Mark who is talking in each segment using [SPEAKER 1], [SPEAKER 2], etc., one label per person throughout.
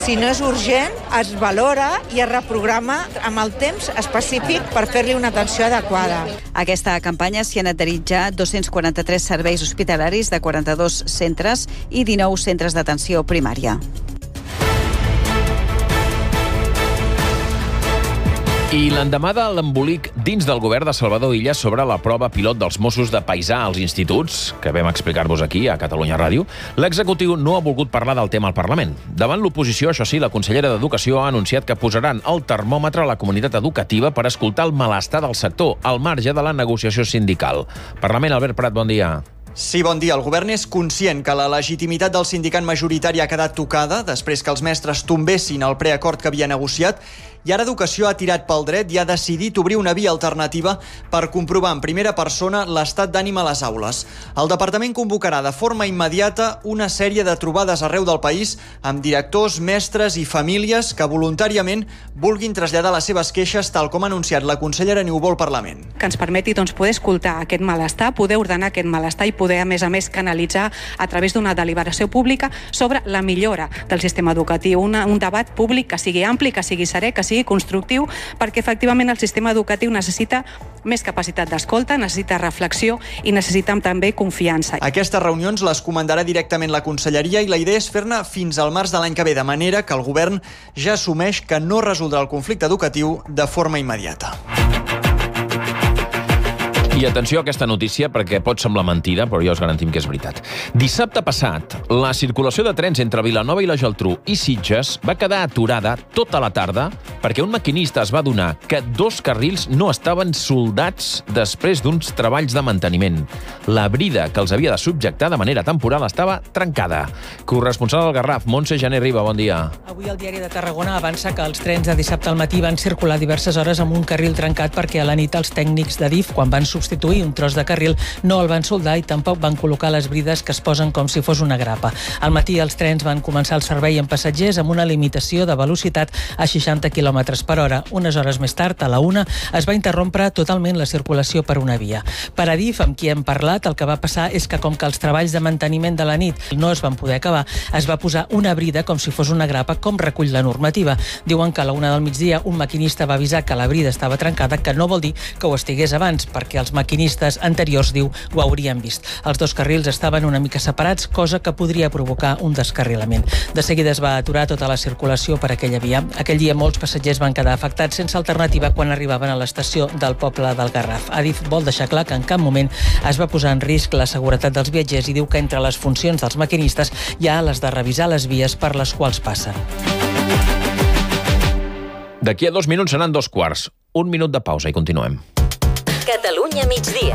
[SPEAKER 1] Si no és urgent, es valora i es reprograma amb el temps específic per fer-li una atenció adequada.
[SPEAKER 2] Aquesta campanya s'hi han adherit ja 243 serveis hospitalaris de 42 centres i 19 centres d'atenció primària.
[SPEAKER 3] I l'endemà de l'embolic dins del govern de Salvador Illa sobre la prova pilot dels Mossos de paisà als instituts, que vam explicar-vos aquí, a Catalunya Ràdio, l'executiu no ha volgut parlar del tema al Parlament. Davant l'oposició, això sí, la consellera d'Educació ha anunciat que posaran el termòmetre a la comunitat educativa per escoltar el malestar del sector, al marge de la negociació sindical. Parlament, Albert Prat, bon dia.
[SPEAKER 4] Sí, bon dia. El govern és conscient que la legitimitat del sindicat majoritari ha quedat tocada després que els mestres tombessin el preacord que havia negociat, i ara Educació ha tirat pel dret i ha decidit obrir una via alternativa per comprovar en primera persona l'estat d'ànim a les aules. El departament convocarà de forma immediata una sèrie de trobades arreu del país amb directors, mestres i famílies que voluntàriament vulguin traslladar les seves queixes, tal com ha anunciat la consellera Niubó al Parlament.
[SPEAKER 5] Que ens permeti poder escoltar aquest malestar, poder ordenar aquest malestar i poder, a més, canalitzar a través d'una deliberació pública sobre la millora del sistema educatiu. Un debat públic que sigui ampli, que sigui serè, que sigui constructiu, perquè efectivament el sistema educatiu necessita més capacitat d'escolta, necessita reflexió i necessita també confiança.
[SPEAKER 4] Aquestes reunions les comandarà directament la conselleria i la idea és fer-ne fins al març de l'any que ve, de manera que el govern ja assumeix que no resoldrà el conflicte educatiu de forma immediata.
[SPEAKER 3] I atenció a aquesta notícia perquè pot semblar mentida, però ja us garantim que és veritat. Dissabte passat, la circulació de trens entre Vilanova i la Geltrú i Sitges va quedar aturada tota la tarda perquè un maquinista es va adonar que 2 carrils no estaven soldats després d'uns treballs de manteniment. La brida que els havia de subjectar de manera temporal estava trencada. Corresponsal del Garraf, Montse Jané Riba, bon dia.
[SPEAKER 6] Avui el Diari de Tarragona avança que els trens de dissabte al matí van circular diverses hores amb un carril trencat perquè a la nit els tècnics de DIF, quan van substituir un tros de carril, no el van soldar i tampoc van col·locar les brides que es posen com si fos una grapa. Al matí els trens van començar el servei amb passatgers amb una limitació de velocitat a 60 km per hora. Unes hores més tard, a la 1, es va interrompre totalment la circulació per una via. Per a DIF, amb qui hem parlat, el que va passar és que com que els treballs de manteniment de la nit no es van poder acabar, es va posar una brida com si fos una grapa, com recull la normativa. Diuen que a la 1 del migdia un maquinista va avisar que la brida estava trencada, que no vol dir que ho estigués abans, perquè els maquinistes anteriors, diu, ho haurien vist. Els 2 carrils estaven una mica separats, cosa que podria provocar un descarrilament. De seguida es va aturar tota la circulació per aquella via. Aquell dia molts passatgers van quedar afectats sense alternativa quan arribaven a l'estació del poble del Garraf. Adif vol deixar clar que en cap moment es va posar en risc la seguretat dels viatgers i diu que entre les funcions dels maquinistes hi ha les de revisar les vies per les quals passen.
[SPEAKER 3] D'aquí a 2 minuts seran 2:15. 1 minut de pausa i continuem.
[SPEAKER 7] Catalunya migdia.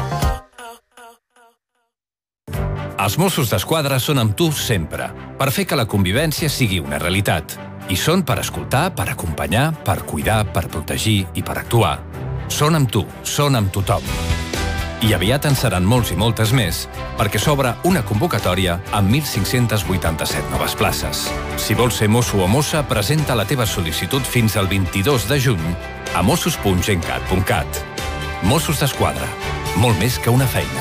[SPEAKER 8] Els Mossos d'Esquadra són amb tu sempre, per fer que la convivència sigui una realitat. I són per escoltar, per acompanyar, per cuidar, per protegir i per actuar. Són amb tu, són amb tothom. I aviat en seran molts i moltes més, perquè s'obre una convocatòria amb 1.587 noves places. Si vols ser mosso o mossa, presenta la teva sol·licitud fins al 22 de juny a mossos.gencat.cat. Mossos d'Esquadra, molt més que una feina.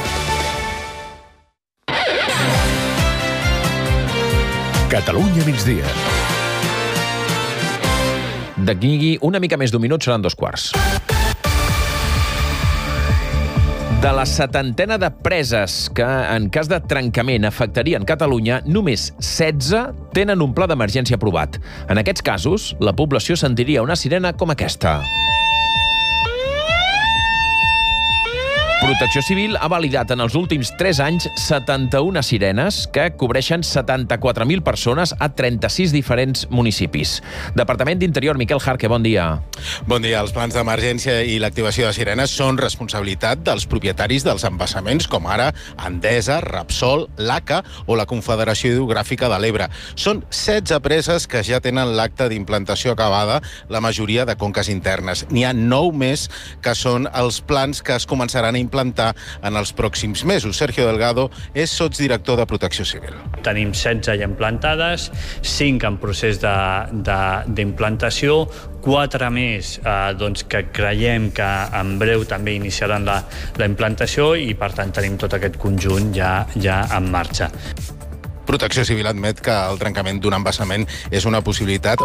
[SPEAKER 9] Catalunya migdia.
[SPEAKER 3] D'aquí una mica més d'un minut seran 2:15. De la 70ena de preses que, en cas de trencament, afectarien Catalunya, només 16 tenen un pla d'emergència aprovat. En aquests casos, la població sentiria una sirena com aquesta. Protecció Civil ha validat en els últims 3 anys 71 sirenes que cobreixen 74.000 persones a 36 diferents municipis. Departament d'Interior, Miquel Jarque, bon dia.
[SPEAKER 10] Bon dia. Els plans d'emergència i l'activació de sirenes són responsabilitat dels propietaris dels embassaments, com ara Endesa, Repsol, l'ACA o la Confederació Hidrogràfica de l'Ebre. Són 16 preses que ja tenen l'acte d'implantació acabada, la majoria de conques internes. N'hi ha 9 més que són els plans que es començaran a implantar en els pròxims mesos. Sergio Delgado és sotsdirector de Protecció Civil.
[SPEAKER 11] Tenim 16 ja implantades, 5 en procés d'implantació, 4 més que creiem que en breu també iniciaran la implantació i, per tant, tenim tot aquest conjunt ja en marxa.
[SPEAKER 10] Protecció Civil admet que el trencament d'un embassament és una possibilitat.